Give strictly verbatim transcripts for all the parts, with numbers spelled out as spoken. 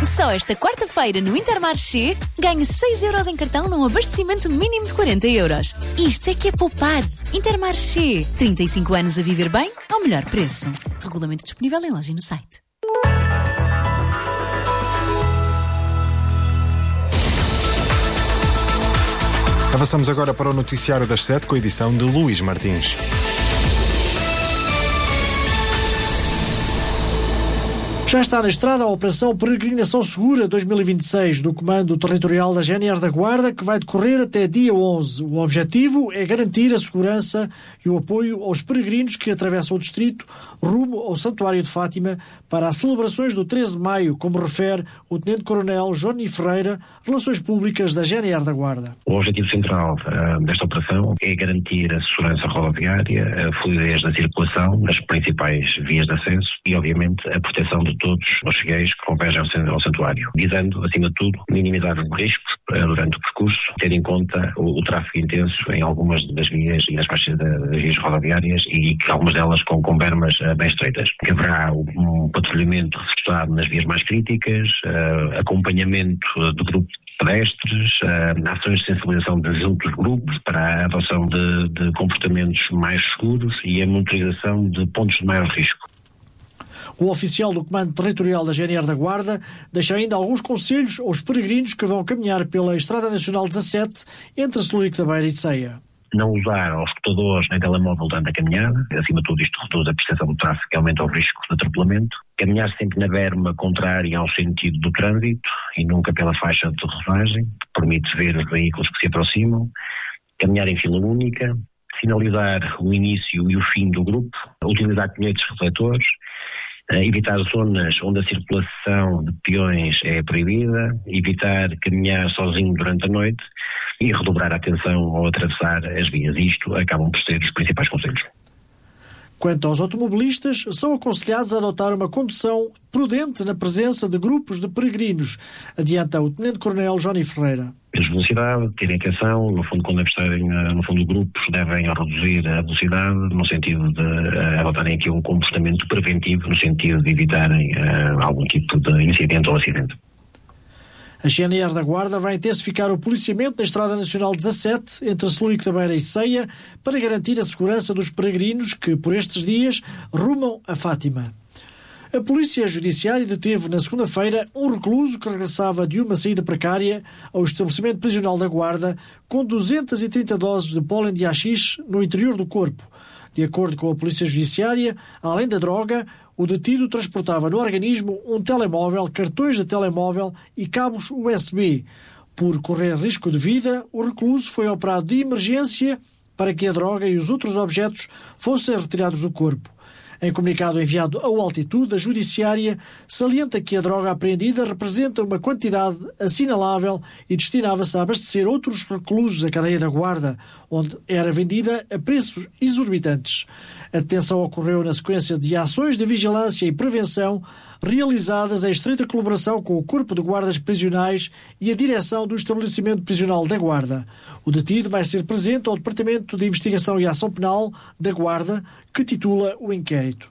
Só esta quarta-feira no Intermarché, ganhe seis euros em cartão num abastecimento mínimo de quarenta euros. Isto é que é poupar. Intermarché. trinta e cinco anos a viver bem ao melhor preço. Regulamento disponível em loja e no site. Avançamos agora para o noticiário das sete com a edição de Luís Martins. Já está na estrada a Operação Peregrinação Segura dois mil e vinte e seis do Comando Territorial da G N R da Guarda, que vai decorrer até dia onze. O objetivo é garantir a segurança e o apoio aos peregrinos que atravessam o distrito rumo ao Santuário de Fátima para as celebrações do treze de maio, como refere o Tenente-Coronel Johnny Ferreira, Relações Públicas da G N R da Guarda. O objetivo central uh, desta operação é garantir a segurança rodoviária, a fluidez da circulação nas principais vias de acesso e, obviamente, a proteção de todos os fiéis que convergem ao santuário, visando, acima de tudo, minimizar os riscos durante o percurso, ter em conta o, o tráfego intenso em algumas das vias e das faixas das vias rodoviárias e que algumas delas com, com bermas uh, bem estreitas. Que haverá um patrulhamento reforçado nas vias mais críticas, uh, acompanhamento do grupo de pedestres, uh, ações de sensibilização dos outros grupos para a adoção de, de comportamentos mais seguros e a monitorização de pontos de maior risco. O oficial do Comando Territorial da G N R da Guarda deixa ainda alguns conselhos aos peregrinos que vão caminhar pela Estrada Nacional dezassete entre Celurico da Beira e Ceia. Não usar os escutadores nem telemóvel durante a caminhada, acima de tudo isto reduz a percepção do tráfego e aumenta o risco de atropelamento. Caminhar sempre na berma contrária ao sentido do trânsito e nunca pela faixa de rodagem, que permite ver os veículos que se aproximam. Caminhar em fila única, sinalizar o início e o fim do grupo, utilizar colhetes refletores, evitar zonas onde a circulação de peões é proibida, evitar caminhar sozinho durante a noite e redobrar a atenção ao atravessar as vias. Isto acabam por ser os principais conselhos. Quanto aos automobilistas, são aconselhados a adotar uma condução prudente na presença de grupos de peregrinos, adianta o Tenente-Coronel Johnny Ferreira. Menos velocidade, terem atenção, no fundo quando estarem no fundo grupos devem reduzir a velocidade no sentido de uh, adotarem aqui um comportamento preventivo, no sentido de evitarem uh, algum tipo de incidente ou acidente. A G N R da Guarda vai intensificar o policiamento na Estrada Nacional dezassete entre Celurico da Beira e Ceia para garantir a segurança dos peregrinos que, por estes dias, rumam a Fátima. A Polícia Judiciária deteve na segunda-feira um recluso que regressava de uma saída precária ao estabelecimento prisional da Guarda com duzentas e trinta doses de pólen de haxixe no interior do corpo. De acordo com a Polícia Judiciária, além da droga, o detido transportava no organismo um telemóvel, cartões de telemóvel e cabos U S B. Por correr risco de vida, o recluso foi operado de emergência para que a droga e os outros objetos fossem retirados do corpo. Em comunicado enviado ao Altitude, a Judiciária salienta que a droga apreendida representa uma quantidade assinalável e destinava-se a abastecer outros reclusos da cadeia da Guarda, onde era vendida a preços exorbitantes. A detenção ocorreu na sequência de ações de vigilância e prevenção realizadas em estreita colaboração com o Corpo de Guardas Prisionais e a direção do estabelecimento prisional da Guarda. O detido vai ser presente ao Departamento de Investigação e Ação Penal da Guarda, que titula o inquérito.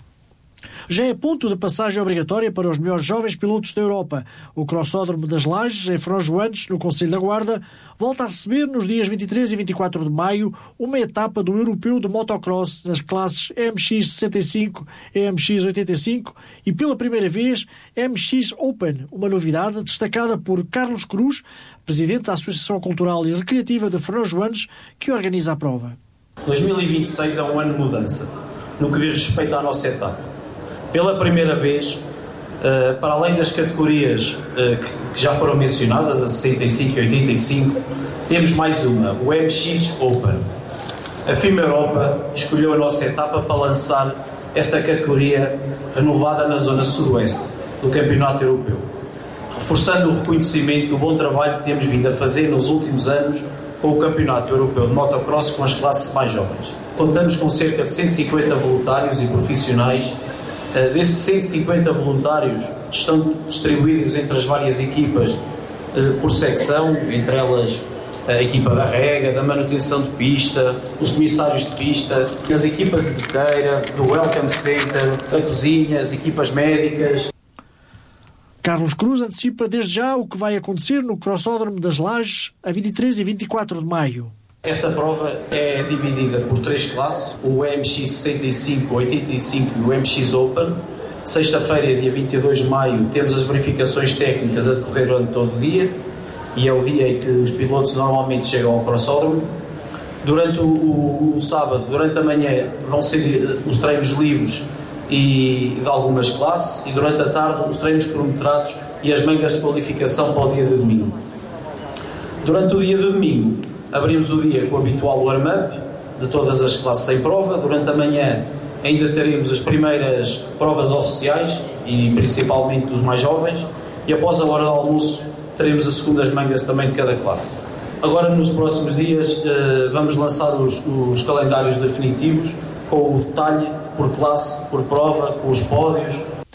Já é ponto de passagem obrigatória para os melhores jovens pilotos da Europa. O Crossódromo das Lajes, em Frão Joantes, no Concelho da Guarda, volta a receber nos dias vinte e três e vinte e quatro de maio uma etapa do Europeu de Motocross nas classes M X sessenta e cinco e M X oitenta e cinco e, pela primeira vez, M X Open, uma novidade destacada por Carlos Cruz, presidente da Associação Cultural e Recreativa de Frão Joantes, que organiza a prova. dois mil e vinte e seis é um ano de mudança, no que diz respeito à nossa etapa. Pela primeira vez, uh, para além das categorias uh, que, que já foram mencionadas, a sessenta e cinco e oitenta e cinco, temos mais uma, o M X Open. A FIMA Europa escolheu a nossa etapa para lançar esta categoria renovada na zona sudoeste do Campeonato Europeu, reforçando o reconhecimento do bom trabalho que temos vindo a fazer nos últimos anos com o Campeonato Europeu de Motocross com as classes mais jovens. Contamos com cerca de cento e cinquenta voluntários e profissionais. Desses cento e cinquenta voluntários estão distribuídos entre as várias equipas por secção, entre elas a equipa da rega, da manutenção de pista, os comissários de pista, as equipas de biqueira, do Welcome Center, da cozinha, as equipas médicas. Carlos Cruz antecipa desde já o que vai acontecer no Crossódromo das Lajes a vinte e três e vinte e quatro de maio. Esta prova é dividida por três classes, o M X sessenta e cinco, oitenta e cinco e o M X Open. Sexta-feira, dia vinte e dois de maio, temos as verificações técnicas a decorrer durante todo o dia e é o dia em que os pilotos normalmente chegam ao Crossódromo. Durante o, o, o sábado, durante a manhã, vão ser os treinos livres e de algumas classes, e durante a tarde os treinos cronometrados e as mangas de qualificação para o dia de domingo. Durante o dia de domingo abrimos o dia com o habitual warm-up de todas as classes em prova. Durante a manhã ainda teremos as primeiras provas oficiais e principalmente dos mais jovens, e após a hora do almoço teremos as segundas mangas também de cada classe. Agora, nos próximos dias, vamos lançar os, os calendários definitivos com o detalhe por classe, por prova, com os pódios.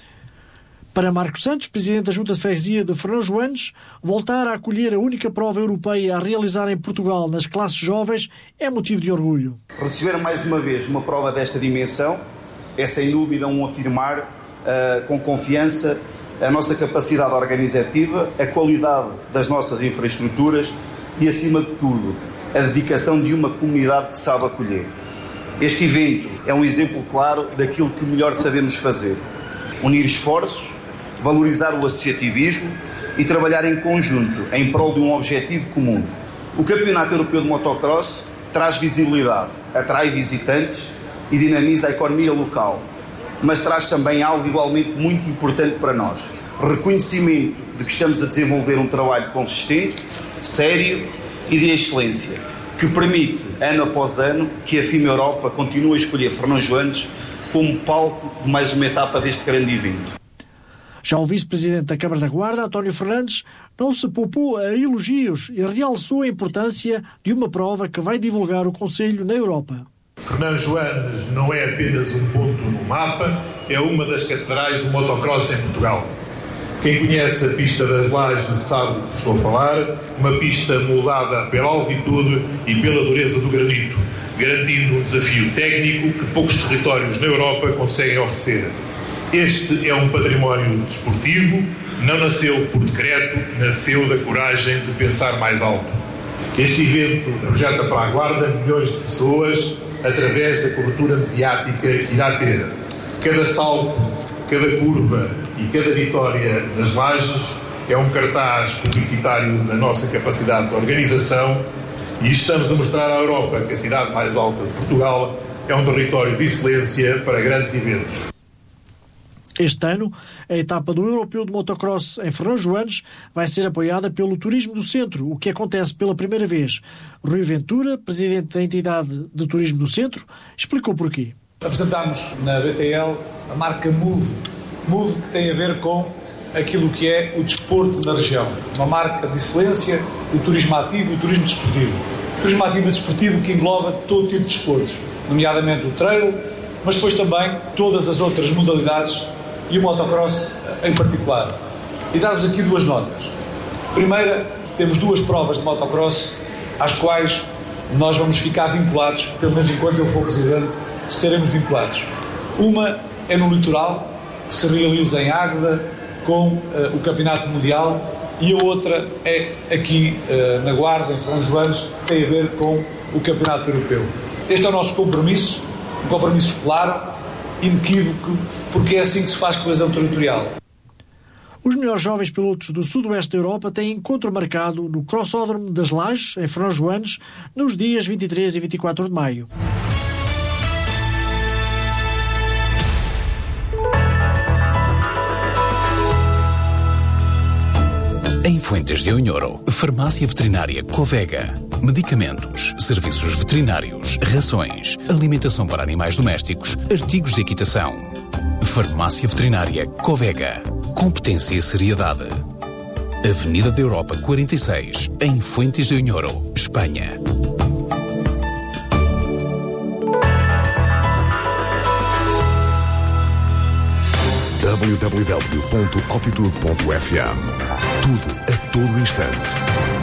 Para Marcos Santos, presidente da Junta de Freguesia de Fernão Joanes, voltar a acolher a única prova europeia a realizar em Portugal nas classes jovens é motivo de orgulho. Receber mais uma vez uma prova desta dimensão é sem dúvida um afirmar uh, com confiança a nossa capacidade organizativa, a qualidade das nossas infraestruturas e, acima de tudo, a dedicação de uma comunidade que sabe acolher. Este evento é um exemplo claro daquilo que melhor sabemos fazer: unir esforços, valorizar o associativismo e trabalhar em conjunto em prol de um objetivo comum. O Campeonato Europeu de Motocross traz visibilidade, atrai visitantes e dinamiza a economia local, mas traz também algo igualmente muito importante para nós: reconhecimento de que estamos a desenvolver um trabalho consistente, sério e de excelência, que permite, ano após ano, que a FIM Europa continue a escolher Fernão Joanes como palco de mais uma etapa deste grande evento. Já o vice-presidente da Câmara da Guarda, António Fernandes, não se poupou a elogios e realçou a importância de uma prova que vai divulgar o Conselho na Europa. Fernão Joanes não é apenas um ponto no mapa, é uma das catedrais do motocross em Portugal. Quem conhece a pista das Lajes sabe do que estou a falar, uma pista moldada pela altitude e pela dureza do granito, garantindo um desafio técnico que poucos territórios na Europa conseguem oferecer. Este é um património desportivo, não nasceu por decreto, nasceu da coragem de pensar mais alto. Este evento projeta para a Guarda milhões de pessoas através da cobertura mediática que irá ter. Cada salto, cada curva e cada vitória nas Lajes é um cartaz publicitário da nossa capacidade de organização, e estamos a mostrar à Europa que a cidade mais alta de Portugal é um território de excelência para grandes eventos. Este ano, a etapa do Europeu de Motocross em Fernão Joanes vai ser apoiada pelo Turismo do Centro, o que acontece pela primeira vez. Rui Ventura, presidente da entidade de Turismo do Centro, explicou porquê. Apresentámos na B T L a marca Move. Move que tem a ver com aquilo que é o desporto na região. Uma marca de excelência, o turismo ativo e o turismo desportivo. O turismo ativo e desportivo que engloba todo tipo de desportos, nomeadamente o trail, mas depois também todas as outras modalidades e o motocross em particular. E dar-vos aqui duas notas. Primeira, temos duas provas de motocross às quais nós vamos ficar vinculados, pelo menos enquanto eu for presidente, estaremos vinculados. Uma é no litoral, que se realiza em Águeda, com uh, o Campeonato Mundial, e a outra é aqui uh, na Guarda, em Fernão Joanes, que tem a ver com o Campeonato Europeu. Este é o nosso compromisso, um compromisso claro, inequívoco, porque é assim que se faz coesão territorial. Os melhores jovens pilotos do sudoeste da Europa têm encontro marcado no Crossódromo das Lajes, em Fernão Joanes, nos dias vinte e três e vinte e quatro de maio. Em Fuentes de Unhoro, Farmácia Veterinária Covega. Medicamentos, serviços veterinários, rações, alimentação para animais domésticos, artigos de equitação. Farmácia Veterinária Covega. Competência e seriedade. Avenida da Europa quarenta e seis, em Fuentes de Unhoro, Espanha. w w w ponto altitude ponto f m. Tudo a todo instante.